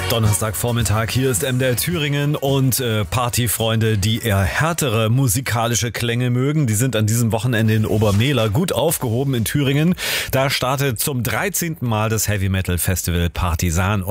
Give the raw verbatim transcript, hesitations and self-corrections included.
Donnerstagvormittag, hier ist M D R Thüringen und äh, Partyfreunde, die eher härtere musikalische Klänge mögen, die sind an diesem Wochenende in Obermehler gut aufgehoben in Thüringen. Da startet zum dreizehnten Mal das Heavy Metal Festival Partisan.